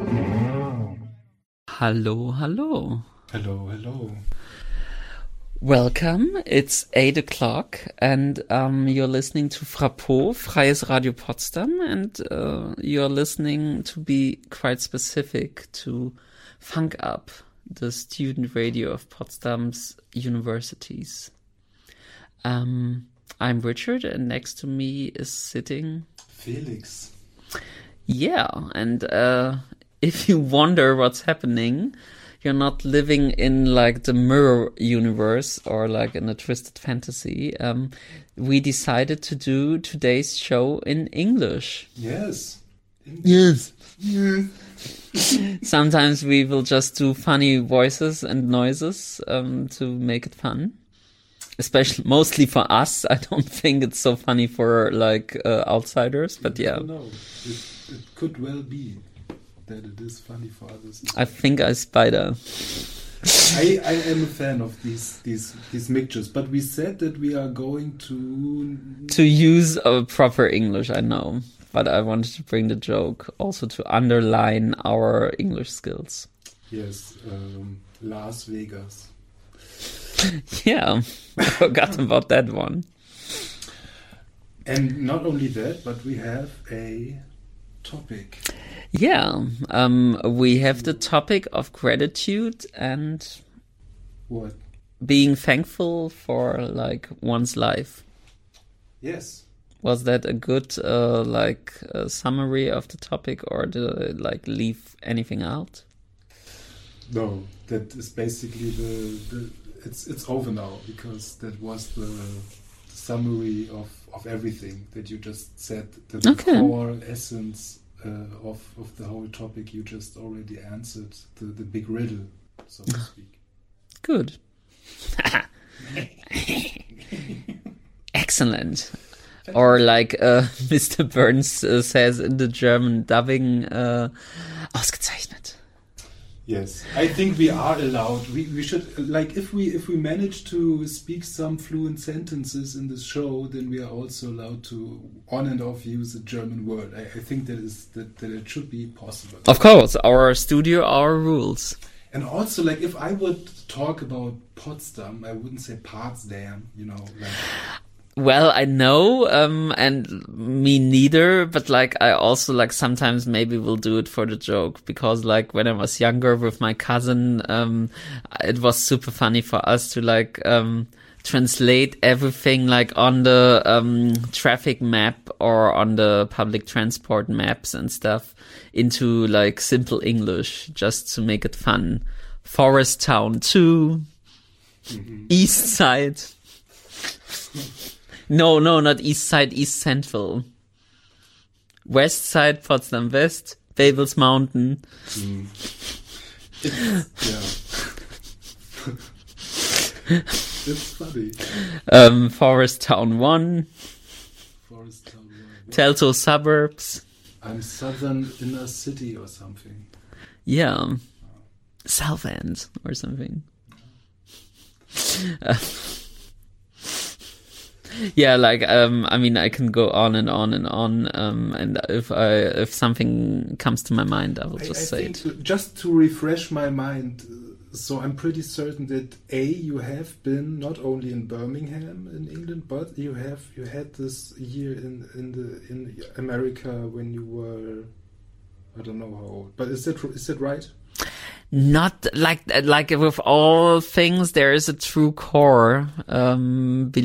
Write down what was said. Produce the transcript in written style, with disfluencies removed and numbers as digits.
Hallo, hallo. Hello, hello. Welcome. It's 8 o'clock and you're listening to Frappot, Freies Radio Potsdam, and you're listening, to be quite specific, to Funk Up, the student radio of Potsdam's universities. I'm Richard, and next to me is sitting Felix. Yeah, and if you wonder what's happening, you're not living in like the mirror universe or like in a twisted fantasy. We decided to do today's show in English. Yes. Yes. Sometimes we will just do funny voices and noises to make it fun. Especially, mostly for us. I don't think it's so funny for like outsiders, but yeah. No, it could well be that it is funny for others. I think I spider. I am a fan of these mixtures, but we said that we are going to use a proper English. I know, but I wanted to bring the joke also to underline our English skills. Yes, Las Vegas. Yeah, I forgot about that one. And not only that, but we have a topic. Yeah, we have the topic of gratitude and What? being thankful for like one's life. Yes. Was that a good summary of the topic, or did I like leave anything out? No, that is basically it's over now, because that was the summary of everything that you just said. The core essence of the whole topic you just already answered, the big riddle, so to speak. Good. Excellent. Or like Mr. Burns says in the German dubbing, ausgezeichnet. Yes, I think we are allowed. We should, like, if we manage to speak some fluent sentences in this show, then we are also allowed to on and off use a German word. I think that it should be possible. Of course, our studio, our rules. And also, like, if I would talk about Potsdam, I wouldn't say Potsdam, you know. Like. Well, I know, and me neither, but like I also like sometimes maybe will do it for the joke, because like when I was younger with my cousin, it was super funny for us to like translate everything like on the traffic map or on the public transport maps and stuff into like simple English just to make it fun. Forest Town 2, East Side. No, not East Side, East Central. West Side, Potsdam West, Babels Mountain. Yeah. It's funny. Forest Town 1. Forest Town 1. Teltow Suburbs. I'm Southern Inner City or something. Yeah. South End or something. Yeah, like I mean, I can go on and on and on, and if something comes to my mind, I will just say it. Just to refresh my mind, so I'm pretty certain that you have been not only in Birmingham in England, but you had this year in America when you were, I don't know how old, but is that right? Not like with all things, there is a true core.